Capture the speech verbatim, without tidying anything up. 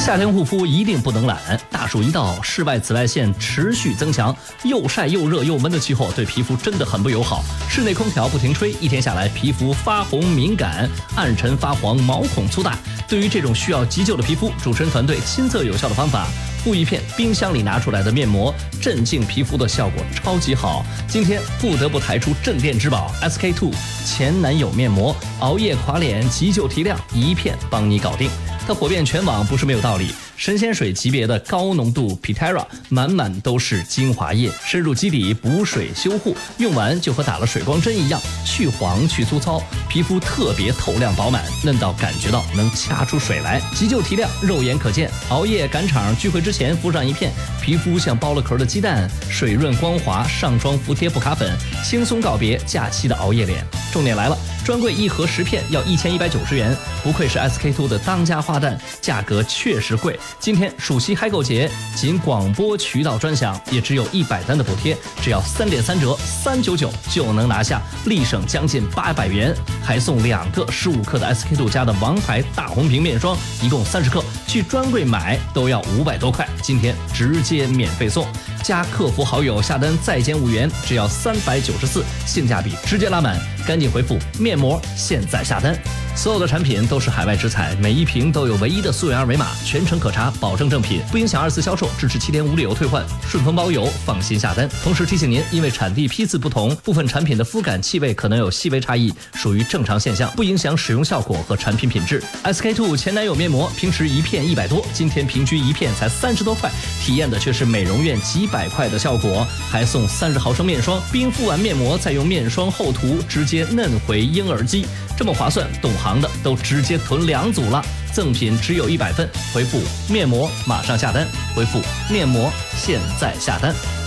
夏天护肤一定不能懒，大暑一到，室外紫外线持续增强，又晒又热又闷的气候对皮肤真的很不友好。室内空调不停吹，一天下来，皮肤发红敏感、暗沉发黄、毛孔粗大。对于这种需要急救的皮肤，主持人团队亲测有效的方法。敷一片冰箱里拿出来的面膜，镇静皮肤的效果超级好。今天不得不抬出镇店之宝 S K two 前男友面膜，熬夜垮脸急救提亮，一片帮你搞定。它火遍全网不是没有道理。神仙水级别的高浓度 Pitera 满满都是精华液，深入基底补水修护，用完就和打了水光针一样，去黄去粗糙，皮肤特别透亮饱满，嫩到感觉到能掐出水来，急救提亮，肉眼可见。熬夜赶场聚会之前敷上一片，皮肤像剥了壳的鸡蛋，水润光滑，上妆服帖不卡粉，轻松告别假期的熬夜脸。重点来了，专柜一盒十片要一千一百九十元，不愧是 S K two 的当家花旦，价格确实贵。今天暑期嗨购节，仅广播渠道专享，也只有一百单的补贴，只要三点三折，三九九就能拿下，立省将近八百元，还送两个十五克的 S K two 家的王牌大红瓶面霜，一共三十克，去专柜买都要五百多块，今天直接免费送。加客服好友下单再减五元，只要三百九十四，性价比直接拉满，赶紧回复面膜，现在下单。所有的产品都是海外直采，每一瓶都有唯一的溯源二维码，全程可查，保证正品，不影响二次销售，支持七天无理由退换，顺丰包邮，放心下单。同时提醒您，因为产地批次不同，部分产品的肤感气味可能有细微差异，属于正常现象，不影响使用效果和产品品质。S K two 前男友面膜平时一片一百多，今天平均一片才三十多块，体验的却是美容院几百块的效果，还送三十毫升面霜，冰敷完面膜再用面霜厚涂，直接嫩回婴儿肌。这么划算，懂行的都直接囤两组了，赠品只有一百份，回复面膜马上下单，回复面膜现在下单。